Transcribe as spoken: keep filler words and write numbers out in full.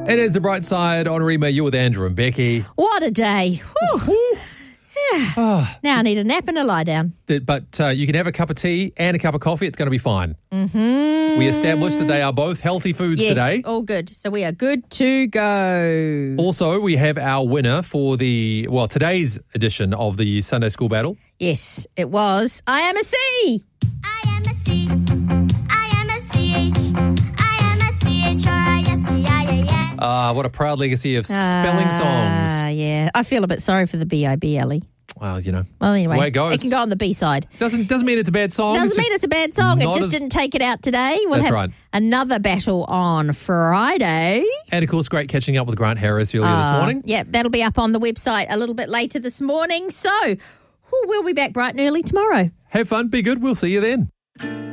It is The Bright Side on Rima. You're with Andrew and Becky. What a day. Whew. Yeah. Oh, Now I need a nap and a lie down. but uh, you can have a cup of tea and a cup of coffee. It's going to be fine. Mm-hmm. We established that they are both healthy foods Yes, today. all good. So we are good to go. Also, we have our winner for the, well, today's edition of the Sunday School Battle. Yes, it was. I am a C. I am a C. I am a C H. I am a C H R I S C I A N. Ah, what a proud legacy of spelling songs. Ah, yeah. I feel a bit sorry for the B I B L E. Well, you know, Well, it's anyway, the way it goes. can go on the B side. Doesn't doesn't mean it's a bad song. Doesn't it's mean just it's a bad song. It not just as- didn't take it out today. We'll That's have right. another battle on Friday. And of course, great catching up with Grant Harris earlier this Uh, morning. Yeah, that'll be up on the website a little bit later this morning. So whew, we'll be back bright and early tomorrow. Have fun, be good. We'll see you then.